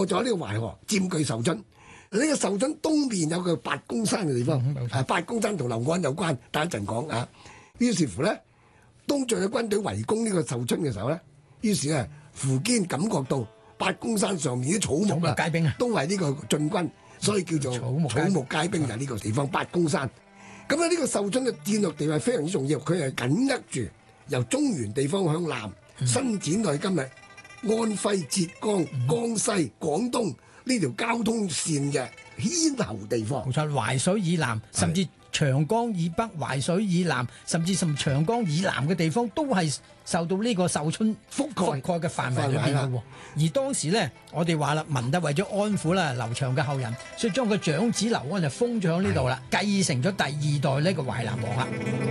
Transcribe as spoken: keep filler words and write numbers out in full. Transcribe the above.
過咗呢個淮河，佔據壽春。呢、這個壽春東面有個八公山嘅地方， 嗯、 啊八公山同劉安有關，等一陣講啊。於是乎咧，東晉嘅軍隊圍攻呢個壽春嘅時候咧，於是咧苻堅感覺到八公山上面啲草木啊， 街兵啊， 都係呢個晉軍，所以叫做草木草木皆兵就係呢個地方八公山。咁咧呢個壽春嘅戰略地位非常之重要，佢係緊握住由中原地方向南、嗯、伸展到今日安徽、浙江、江西、廣東呢條交通線嘅牽頭地方。 冇錯，淮水以南，甚至長江以北、淮水以南，甚至甚至長江以南嘅地方，都係受到呢個壽春覆蓋覆蓋嘅範圍裏邊嘅喎。而當時咧，我哋話啦，文帝為咗安撫啦劉長嘅後人，所以將個長子劉安就封咗喺呢度啦，繼承咗第二代呢個淮南王啦。